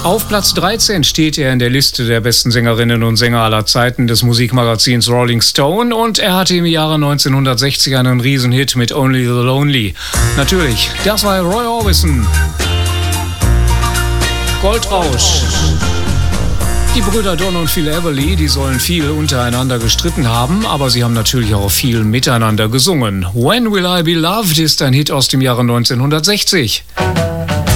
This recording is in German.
Auf Platz 13 steht er in der Liste der besten Sängerinnen und Sänger aller Zeiten des Musikmagazins Rolling Stone und er hatte im Jahre 1960 einen Riesenhit mit Only the Lonely. Natürlich, das war Roy Orbison. Goldrausch. Die Brüder Don und Phil Everly, die sollen viel untereinander gestritten haben, aber sie haben natürlich auch viel miteinander gesungen. When Will I Be Loved ist ein Hit aus dem Jahre 1960.